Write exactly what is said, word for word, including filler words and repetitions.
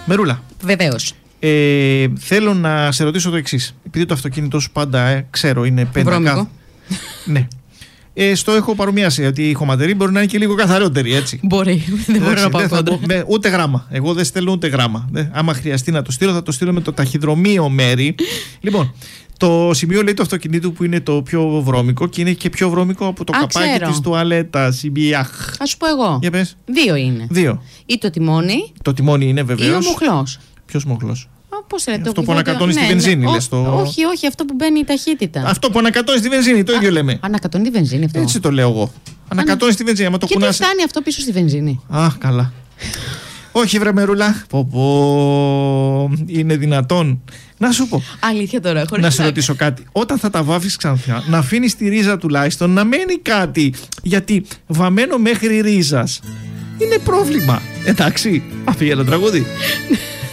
Μερούλα. Βεβαίως. Ε, θέλω να σε ρωτήσω το εξής. Επειδή το αυτοκίνητό σου πάντα, ε, ξέρω, είναι πέντα. Ναι. Ε, στο έχω παρομοιάσει ότι η χωματερή μπορεί να είναι και λίγο καθαρότερη, έτσι. Μπορεί. Δεν μπορώ να πάω κόντρα. Με, ούτε γράμμα. Εγώ δεν στέλνω ούτε γράμμα. Δε, άμα χρειαστεί να το στείλω, θα το στείλω με το ταχυδρομείο μέρη. Λοιπόν, το σημείο λέει του αυτοκινήτου που είναι το πιο βρώμικο και είναι και πιο βρώμικο από το Α, καπάκι ξέρω. της τουαλέτας. Θα σου πω εγώ. Για πες. Δύο είναι. Δύο. Ή το τιμόνι Το τιμόνι είναι ή ο βεβαίως. μοχλός. Ποιος μοχλός? Πώς λέτε, Αυτό που ανακατώνει στη βενζίνη, λες το. Όχι, όχι, αυτό που μπαίνει η ταχύτητα. Αυτό που ανακατώνει στη βενζίνη, το ίδιο λέμε. Ανακατώνει τη βενζίνη αυτό. Έτσι το λέω εγώ. Ανακατώνει στη βενζίνη. Άμα το Και τι κουνάς. φτάνει αυτό πίσω στη βενζίνη. Α, καλά. Όχι, βρε Μερούλα. Πω, πω. Είναι δυνατόν. Να σου πω. Αλήθεια τώρα, χωρίς Να σε πλάκα. ρωτήσω κάτι. Όταν θα τα βάφεις ξανθιά, να αφήνεις τη ρίζα τουλάχιστον να μένει κάτι. Γιατί βαμμένο μέχρι ρίζας είναι πρόβλημα. Εντάξει. Αφήγε ένα τραγούδι.